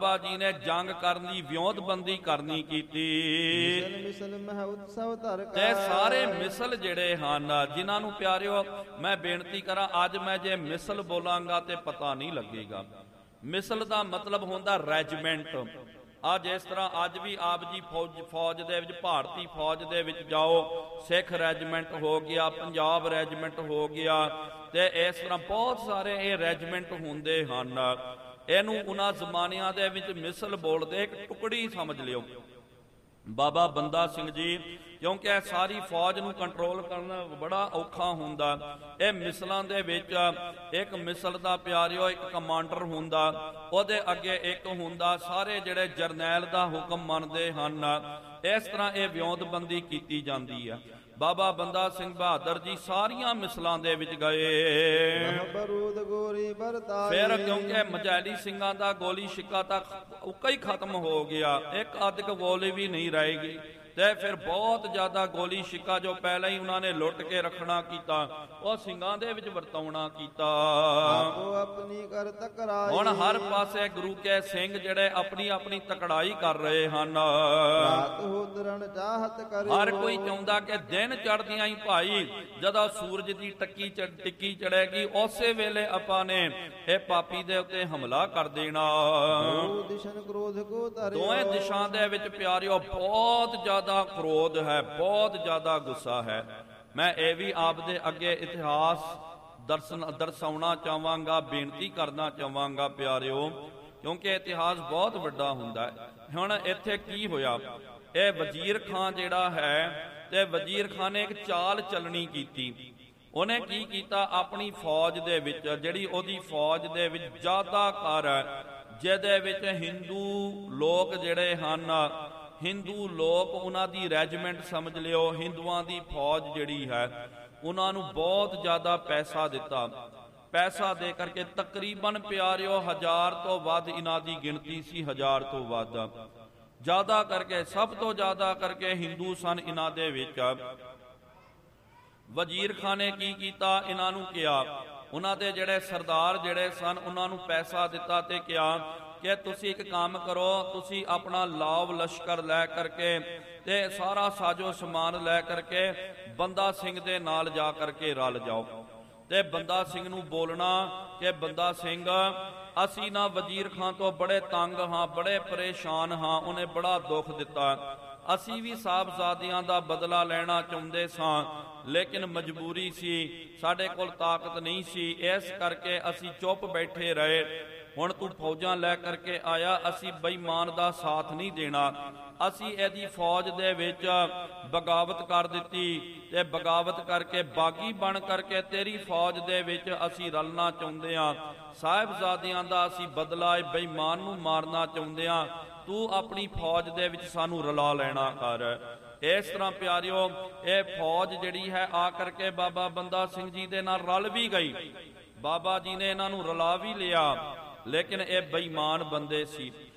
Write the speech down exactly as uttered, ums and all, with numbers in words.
ਬਾਬਾ ਜੀ ਨੇ ਜੰਗ ਕਰਨ ਦੀ ਵਿਉਂਤਬੰਦੀ ਕਰਨੀ ਕੀਤੀ ਤੇ ਸਾਰੇ ਮਿਸਲ ਜਿਹੜੇ ਹਨ ਜਿਨ੍ਹਾਂ ਨੂੰ ਪਿਆਰਿਓ ਮੈਂ ਬੇਨਤੀ ਕਰਾਂ, ਅੱਜ ਮੈਂ ਜੇ ਮਿਸਲ ਬੋਲਾਂਗਾ ਤੇ ਪਤਾ ਨਹੀਂ ਲੱਗੇਗਾ। ਮਿਸਲ ਦਾ ਮਤਲਬ ਹੁੰਦਾ ਰੈਜੀਮੈਂਟ। ਅੱਜ ਇਸ ਤਰ੍ਹਾਂ ਅੱਜ ਵੀ ਆਪ ਜੀ ਫੌਜ ਫੌਜ ਦੇ ਵਿੱਚ ਭਾਰਤੀ ਫੌਜ ਦੇ ਵਿੱਚ ਜਾਓ, ਸਿੱਖ ਰੈਜੀਮੈਂਟ ਹੋ ਗਿਆ, ਪੰਜਾਬ ਰੈਜੀਮੈਂਟ ਹੋ ਗਿਆ, ਤੇ ਇਸ ਤਰ੍ਹਾਂ ਬਹੁਤ ਸਾਰੇ ਇਹ ਰੈਜੀਮੈਂਟ ਹੁੰਦੇ ਹਨ। ਇਹਨੂੰ ਉਹਨਾਂ ਜ਼ਮਾਨਿਆਂ ਦੇ ਵਿੱਚ ਮਿਸਲ ਬੋਲਦੇ, ਇੱਕ ਟੁਕੜੀ ਸਮਝ ਲਿਓ। ਬਾਬਾ ਬੰਦਾ ਸਿੰਘ ਜੀ, ਕਿਉਂਕਿ ਇਹ ਸਾਰੀ ਫੌਜ ਨੂੰ ਕੰਟਰੋਲ ਕਰਨਾ ਬੜਾ ਔਖਾ ਹੁੰਦਾ, ਇਹ ਮਿਸਲਾਂ ਦੇ ਵਿੱਚ ਇੱਕ ਮਿਸਲ ਦਾ ਪਿਆਰਿਓ ਇੱਕ ਕਮਾਂਡਰ ਹੁੰਦਾ, ਉਹਦੇ ਅੱਗੇ ਇੱਕ ਹੁੰਦਾ, ਸਾਰੇ ਜਿਹੜੇ ਜਰਨੈਲ ਦਾ ਹੁਕਮ ਮੰਨਦੇ ਹਨ। ਇਸ ਤਰ੍ਹਾਂ ਇਹ ਵਿਉਂਤਬੰਦੀ ਕੀਤੀ ਜਾਂਦੀ ਹੈ। ਬਾਬਾ ਬੰਦਾ ਸਿੰਘ ਬਹਾਦਰ ਜੀ ਸਾਰੀਆਂ ਮਿਸਲਾਂ ਦੇ ਵਿੱਚ ਗਏ। ਫਿਰ ਕਿਉਂਕਿ ਮਜੈਲੀ ਸਿੰਘਾਂ ਦਾ ਗੋਲੀ ਛਿੱਕਾ ਤਾਂ ਉੱਕਾ ਹੀ ਖਤਮ ਹੋ ਗਿਆ, ਇੱਕ ਅੱਧ ਕੁ ਗੋਲੀ ਵੀ ਨਹੀਂ ਰਹੇਗੀ, ਤੇ ਫਿਰ ਬਹੁਤ ਜ਼ਿਆਦਾ ਗੋਲੀ ਛਿੱਕਾ ਜੋ ਪਹਿਲਾਂ ਹੀ ਉਹਨਾਂ ਨੇ ਲੁੱਟ ਕੇ ਰੱਖਣਾ ਕੀਤਾ, ਉਹ ਸਿੰਘਾਂ ਦੇ ਵਿੱਚ ਵਰਤਾਉਣਾ ਕੀਤਾ। ਹੁਣ ਹਰ ਪਾਸੇ ਗੁਰੂ ਕੇ ਸਿੰਘ ਜਿਹੜੇ ਆਪਣੀ ਆਪਣੀ ਤਕੜਾਈ ਕਰ ਰਹੇ ਹਨ। ਹਰ ਕੋਈ ਚਾਹੁੰਦਾ ਕਿ ਦਿਨ ਚੜ੍ਹਦਿਆਂ ਹੀ ਭਾਈ ਜਦੋਂ ਸੂਰਜ ਦੀ ਟੱਕੀ ਟਿੱਕੀ ਚੜੇਗੀ, ਉਸੇ ਵੇਲੇ ਆਪਾਂ ਨੇ ਇਹ ਪਾਪੀ ਦੇ ਉੱਤੇ ਹਮਲਾ ਕਰ ਦੇਣਾ। ਦੋਵੇਂ ਦਿਸ਼ਾ ਦੇ ਵਿੱਚ ਪਿਆਰਿਓ ਬਹੁਤ ਜ਼ਿਆਦਾ ਦਾ ਕ੍ਰੋਧ ਹੈ, ਬਹੁਤ ਜ਼ਿਆਦਾ ਗੁੱਸਾ ਹੈ। ਮੈਂ ਇਹ ਵੀ ਆਪ ਦੇ ਅੱਗੇ ਇਤਿਹਾਸ ਦਰਸ਼ਨ ਦਰਸਾਉਣਾ ਚਾਹਾਂਗਾ, ਬੇਨਤੀ ਕਰਨਾ ਚਾਹਾਂਗਾ ਪਿਆਰਿਓ, ਕਿਉਂਕਿ ਇਤਿਹਾਸ ਬਹੁਤ ਵੱਡਾ ਹੁੰਦਾ ਹੈ। ਹੁਣ ਇੱਥੇ ਕੀ ਹੋਇਆ, ਇਹ ਵਜ਼ੀਰ ਖਾਨ ਜਿਹੜਾ ਹੈ, ਤੇ ਵਜ਼ੀਰ ਖਾਨ ਨੇ ਇੱਕ ਚਾਲ ਚੱਲਣੀ ਕੀਤੀ। ਉਹਨੇ ਕੀ ਕੀਤਾ, ਆਪਣੀ ਫੌਜ ਦੇ ਵਿੱਚ ਜਿਹੜੀ ਉਹਦੀ ਫੌਜ ਦੇ ਵਿੱਚ ਜ਼ਿਆਦਾਤਰ ਜਿਹਦੇ ਵਿੱਚ ਹਿੰਦੂ ਲੋਕ ਜਿਹੜੇ ਹਨ, ਹਿੰਦੂ ਲੋਕ ਉਹਨਾਂ ਦੀ ਰੈਜੀਮੈਂਟ ਸਮਝ ਲਿਓ, ਹਿੰਦੂਆਂ ਦੀ ਫੌਜ ਜਿਹੜੀ ਹੈ, ਉਹਨਾਂ ਨੂੰ ਬਹੁਤ ਜ਼ਿਆਦਾ ਪੈਸਾ ਦਿੱਤਾ। ਪੈਸਾ ਦੇ ਕਰਕੇ ਤਕਰੀਬਨ ਪਿਆਰਿਓ ਹਜ਼ਾਰ ਤੋਂ ਵੱਧ ਇਹਨਾਂ ਦੀ ਗਿਣਤੀ ਸੀ, ਹਜ਼ਾਰ ਤੋਂ ਵੱਧ ਜ਼ਿਆਦਾ ਕਰਕੇ, ਸਭ ਤੋਂ ਜ਼ਿਆਦਾ ਕਰਕੇ ਹਿੰਦੂ ਸਨ ਇਹਨਾਂ ਦੇ ਵਿੱਚ। ਵਜ਼ੀਰ ਖਾਨ ਨੇ ਕੀ ਕੀਤਾ, ਇਹਨਾਂ ਨੂੰ ਕਿਹਾ, ਉਹਨਾਂ ਦੇ ਜਿਹੜੇ ਸਰਦਾਰ ਜਿਹੜੇ ਸਨ ਉਹਨਾਂ ਨੂੰ ਪੈਸਾ ਦਿੱਤਾ ਤੇ ਕਿਹਾ ਕਿ ਤੁਸੀਂ ਇੱਕ ਕੰਮ ਕਰੋ, ਤੁਸੀਂ ਆਪਣਾ ਲਾਵ ਲਸ਼ਕਰ ਲੈ ਕਰਕੇ ਤੇ ਸਾਰਾ ਸਾਜੋ ਸਮਾਨ ਲੈ ਕਰਕੇ ਬੰਦਾ ਸਿੰਘ ਦੇ ਨਾਲ ਜਾ ਕਰਕੇ ਰਲ ਜਾਓ, ਤੇ ਬੰਦਾ ਸਿੰਘ ਨੂੰ ਬੋਲਣਾ ਕਿ ਬੰਦਾ ਸਿੰਘ ਅਸੀਂ ਨਾ ਵਜ਼ੀਰ ਖਾਨ ਤੋਂ ਬੜੇ ਤੰਗ ਹਾਂ, ਬੜੇ ਪਰੇਸ਼ਾਨ ਹਾਂ, ਉਹਨੇ ਬੜਾ ਦੁੱਖ ਦਿੱਤਾ, ਅਸੀਂ ਵੀ ਸਾਹਿਬਜ਼ਾਦਿਆਂ ਦਾ ਬਦਲਾ ਲੈਣਾ ਚਾਹੁੰਦੇ ਸਾਂ, ਲੇਕਿਨ ਮਜਬੂਰੀ ਸੀ, ਸਾਡੇ ਕੋਲ ਤਾਕਤ ਨਹੀਂ ਸੀ, ਇਸ ਕਰਕੇ ਅਸੀਂ ਚੁੱਪ ਬੈਠੇ ਰਹੇ। ਹੁਣ ਤੂੰ ਫੌਜਾਂ ਲੈ ਕਰਕੇ ਆਇਆ, ਅਸੀਂ ਬੇਈਮਾਨ ਦਾ ਸਾਥ ਨਹੀਂ ਦੇਣਾ, ਅਸੀਂ ਇਹਦੀ ਫੌਜ ਦੇ ਵਿੱਚ ਬਗਾਵਤ ਕਰ ਦਿੱਤੀ, ਤੇ ਬਗਾਵਤ ਕਰਕੇ ਬਾਗੀ ਬਣ ਕਰਕੇ ਤੇਰੀ ਫੌਜ ਦੇ ਵਿੱਚ ਅਸੀਂ ਰਲਣਾ ਚਾਹੁੰਦੇ ਹਾਂ, ਸਾਹਿਬਜ਼ਾਦਿਆਂ ਦਾ ਅਸੀਂ ਬਦਲਾ ਬੇਈਮਾਨ ਨੂੰ ਮਾਰਨਾ ਚਾਹੁੰਦੇ ਹਾਂ, ਤੂੰ ਆਪਣੀ ਫੌਜ ਦੇ ਵਿੱਚ ਸਾਨੂੰ ਰਲਾ ਲੈਣਾ ਕਰ। ਇਸ ਤਰ੍ਹਾਂ ਪਿਆਰਿਓ ਇਹ ਫੌਜ ਜਿਹੜੀ ਹੈ ਆ ਕਰਕੇ ਬਾਬਾ ਬੰਦਾ ਸਿੰਘ ਜੀ ਦੇ ਨਾਲ ਰਲ ਵੀ ਗਈ। ਬਾਬਾ ਜੀ ਨੇ ਇਹਨਾਂ ਨੂੰ ਰਲਾ ਵੀ ਲਿਆ, ਲੇਕਿਨ ਇਹ ਬੇਈਮਾਨ ਬੰਦੇ ਸੀ।